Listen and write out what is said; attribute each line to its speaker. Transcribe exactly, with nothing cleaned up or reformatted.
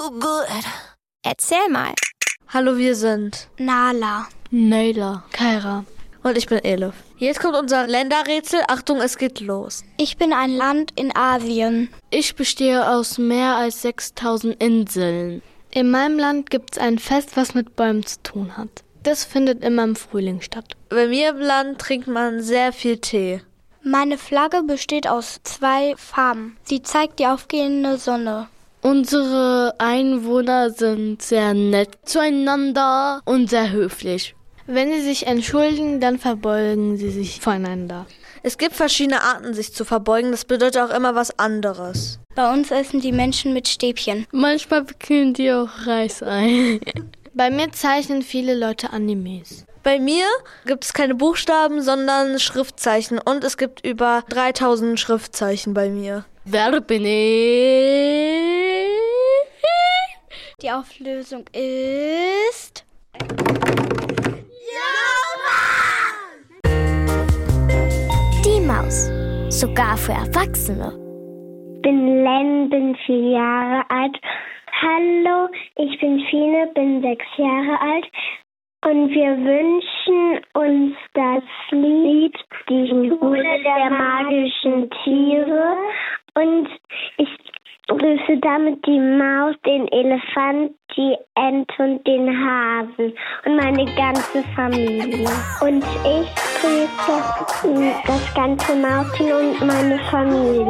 Speaker 1: so good. Erzähl mal.
Speaker 2: Hallo, wir sind
Speaker 3: Nala,
Speaker 4: Nayla, Kaira
Speaker 2: und ich bin Elif. Jetzt kommt unser Länderrätsel. Achtung, es geht los.
Speaker 3: ich bin ein Land in Asien.
Speaker 4: Ich bestehe aus mehr als sechstausend Inseln. In meinem Land gibt es ein Fest, was mit Bäumen zu tun hat. Das findet immer im Frühling statt.
Speaker 2: Bei mir im Land trinkt man sehr viel Tee.
Speaker 3: Meine Flagge besteht aus zwei Farben. Sie zeigt die aufgehende Sonne.
Speaker 4: Unsere Einwohner sind sehr nett zueinander und sehr höflich. Wenn sie sich entschuldigen, dann verbeugen sie sich voneinander.
Speaker 2: Es gibt verschiedene Arten, sich zu verbeugen. Das bedeutet auch immer was anderes.
Speaker 3: Bei uns essen die Menschen mit Stäbchen.
Speaker 4: Manchmal wickeln die auch Reis ein. Bei mir zeichnen viele Leute Animes.
Speaker 2: Bei mir gibt es keine Buchstaben, sondern Schriftzeichen. Und es gibt über dreitausend Schriftzeichen bei mir.
Speaker 4: Wer bin ich?
Speaker 3: Die Auflösung ist...
Speaker 1: Die Maus. Sogar für Erwachsene.
Speaker 5: Ich bin Len, bin vier Jahre alt. Hallo, ich bin Fine, bin sechs Jahre alt. Und wir wünschen uns das Lied Die Schule der magischen Tiere. Und ich grüße damit die Maus, den Elefant, die Ente und den Hasen und meine ganze Familie. Und ich grüße das ganze Mauschen und meine Familie.